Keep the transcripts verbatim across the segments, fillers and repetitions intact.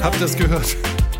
Habt ihr das gehört?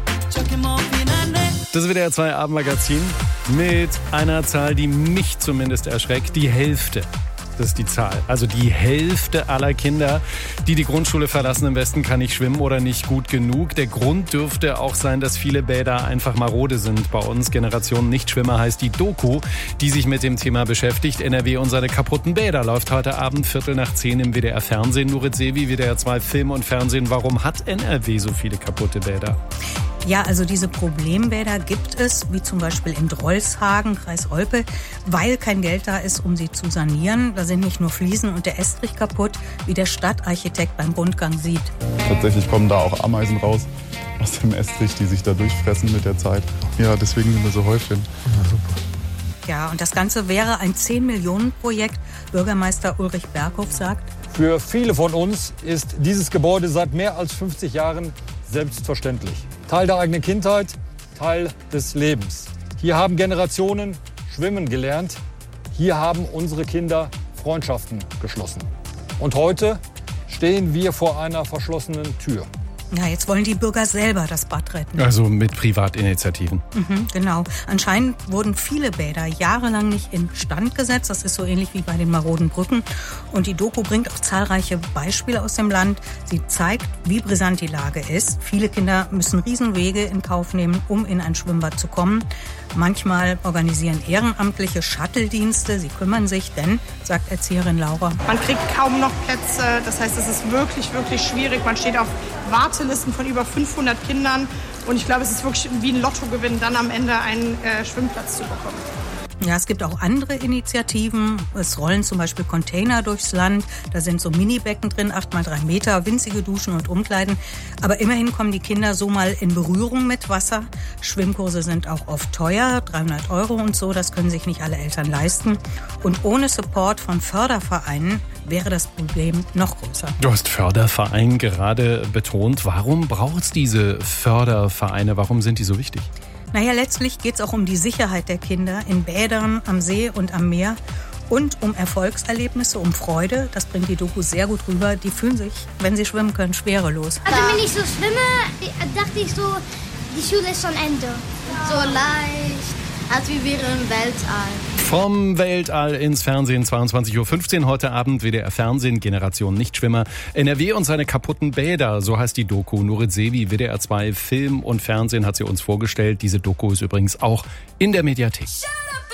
Das W D R zwei Abendmagazin mit einer Zahl, die mich zumindest erschreckt. Die Hälfte. Das ist die Zahl. Also die Hälfte aller Kinder, die die Grundschule verlassen im Westen, kann nicht schwimmen oder nicht gut genug. Der Grund dürfte auch sein, dass viele Bäder einfach marode sind. Bei uns Generation Nichtschwimmer heißt die Doku, die sich mit dem Thema beschäftigt. N R W und seine kaputten Bäder läuft heute Abend Viertel nach zehn im W D R Fernsehen. Nurit Sevi, W D R zwei Film und Fernsehen. Warum hat N R W so viele kaputte Bäder? Ja, also diese Problembäder gibt es, wie zum Beispiel in Drolshagen, Kreis Olpe, weil kein Geld da ist, um sie zu sanieren. Da sind nicht nur Fliesen und der Estrich kaputt, wie der Stadtarchitekt beim Rundgang sieht. Tatsächlich kommen da auch Ameisen raus aus dem Estrich, die sich da durchfressen mit der Zeit. Ja, deswegen sind wir so Häufchen. Ja, super. Ja, und das Ganze wäre ein zehn Millionen Projekt. Bürgermeister Ulrich Berghoff sagt: Für viele von uns ist dieses Gebäude seit mehr als fünfzig Jahren selbstverständlich. Teil der eigenen Kindheit, Teil des Lebens. Hier haben Generationen schwimmen gelernt. Hier haben unsere Kinder Freundschaften geschlossen. Und heute stehen wir vor einer verschlossenen Tür. Ja, jetzt wollen die Bürger selber das Bad retten. Also mit Privatinitiativen. Mhm, genau. Anscheinend wurden viele Bäder jahrelang nicht instand gesetzt. Das ist so ähnlich wie bei den maroden Brücken. Und die Doku bringt auch zahlreiche Beispiele aus dem Land. Sie zeigt, wie brisant die Lage ist. Viele Kinder müssen Riesenwege in Kauf nehmen, um in ein Schwimmbad zu kommen. Manchmal organisieren Ehrenamtliche Shuttle-Dienste. Sie kümmern sich, denn, sagt Erzieherin Laura, man kriegt kaum noch Plätze. Das heißt, es ist wirklich, wirklich schwierig. Man steht auf Wartelisten von über fünfhundert Kindern. Und ich glaube, es ist wirklich wie ein Lottogewinn, dann am Ende einen äh, Schwimmplatz zu bekommen. Ja, es gibt auch andere Initiativen. Es rollen zum Beispiel Container durchs Land. Da sind so Mini-Becken drin, acht mal drei Meter, winzige Duschen und Umkleiden. Aber immerhin kommen die Kinder so mal in Berührung mit Wasser. Schwimmkurse sind auch oft teuer, dreihundert Euro und so. Das können sich nicht alle Eltern leisten. Und ohne Support von Fördervereinen wäre das Problem noch größer. Du hast Förderverein gerade betont. Warum braucht es diese Fördervereine? Warum sind die so wichtig? Naja, letztlich geht es auch um die Sicherheit der Kinder in Bädern, am See und am Meer und um Erfolgserlebnisse, um Freude. Das bringt die Doku sehr gut rüber. Die fühlen sich, wenn sie schwimmen können, schwerelos. Also wenn ich so schwimme, dachte ich so, die Schule ist schon Ende. So leicht, als wir wären im Weltall. Vom Weltall ins Fernsehen, zweiundzwanzig Uhr fünfzehn heute Abend, W D R Fernsehen, Generation Nichtschwimmer, N R W und seine kaputten Bäder, so heißt die Doku. Nurit Sevi, W D R zwei Film und Fernsehen hat sie uns vorgestellt. Diese Doku ist übrigens auch in der Mediathek.